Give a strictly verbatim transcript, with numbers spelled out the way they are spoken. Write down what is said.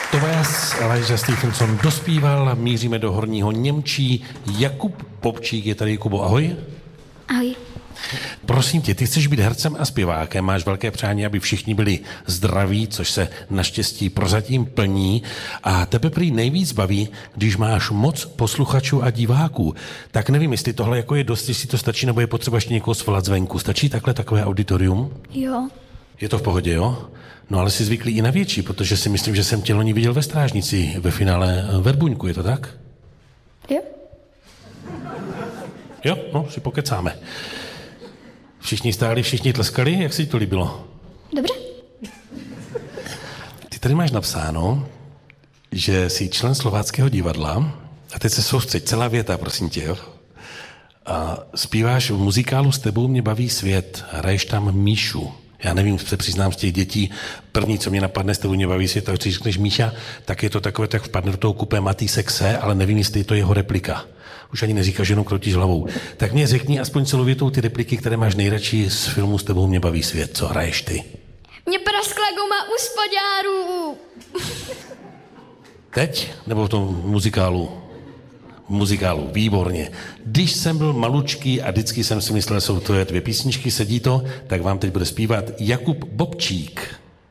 Tobias Elijah Stephenson dospíval, míříme do Horního Němčí. Jakub Bobčík je tady. Kubo, ahoj. Ahoj. Prosím tě, ty chceš být hercem a zpěvákem, máš velké přání, aby všichni byli zdraví, což se naštěstí prozatím plní, a tebe prý nejvíc baví, když máš moc posluchačů a diváků. Tak nevím, jestli tohle jako je dost, jestli to stačí, nebo je potřeba ještě někoho svolat zvenku. Stačí takhle takové auditorium? Jo. Je to v pohodě, jo? No ale jsi zvyklý i na větší, protože si myslím, že jsem tě loni viděl ve Strážnici ve finále Verbuňku, je to tak? Jo. Jo, no, si pokecáme. Všichni stáli, všichni tleskali, jak se ti to líbilo? Dobře. Ty tady máš napsáno, že jsi člen Slováckého divadla, a teď se soustřeď, celá věta, prosím tě, jo? A zpíváš v muzikálu S tebou mě baví svět, hraješ tam Míšu. Já nevím, se přiznám z těch dětí, první, co mě napadne, S tebou mě baví svět, tak když řekneš Míša, tak je to takové, tak vpadne do toho kupé Matýsek se, ale nevím, jestli je to jeho replika. Už ani neříkáš, že jenom kroutíš hlavou. Tak mě řekni aspoň celou větou ty repliky, které máš nejradši z filmu S tebou mě baví svět. Co hraješ ty? Mě praskla guma u spodňáru. Teď? Nebo v tom muzikálu? V muzikálu, výborně. Když jsem byl malučký a vždycky jsem si myslel, že jsou to dvě písničky, sedí to, tak vám teď bude zpívat Jakub Bobčík.